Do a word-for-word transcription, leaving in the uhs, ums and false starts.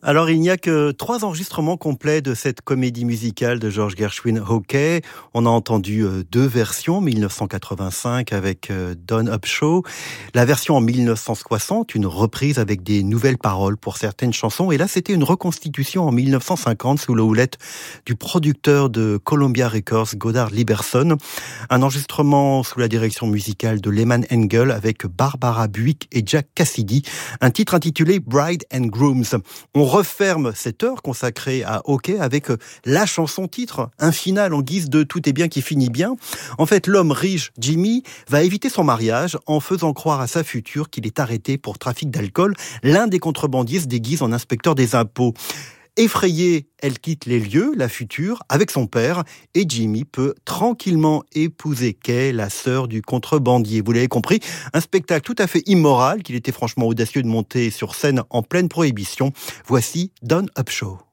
Alors, il n'y a que trois enregistrements complets de cette comédie musicale de George Gershwin, OK. On a entendu euh, deux versions, mille neuf cent quatre-vingt-cinq avec euh, Don Upshaw. La version en mille neuf cent soixante, une reprise avec des nouvelles paroles pour certaines chansons. Et là, c'était une reconstitution en mille neuf cent cinquante sous la houlette du producteur de Columbia Records, Godard Lieberson. Un enregistrement sous la direction musicale de Lehman Engel avec Barbara Buick et Jack Cassidy. Un titre intitulé Bride and Grooms. On referme cette heure consacrée à OK avec la chanson-titre, un final en guise de tout est bien qui finit bien. En fait, l'homme riche, Jimmy, va éviter son mariage en faisant croire à sa future qu'il est arrêté pour trafic d'alcool. L'un des contrebandiers se déguise en inspecteur des impôts. Effrayée, elle quitte les lieux, la future, avec son père, et Jimmy peut tranquillement épouser Kay, la sœur du contrebandier. Vous l'avez compris, un spectacle tout à fait immoral qu'il était franchement audacieux de monter sur scène en pleine prohibition. Voici Don Upshaw.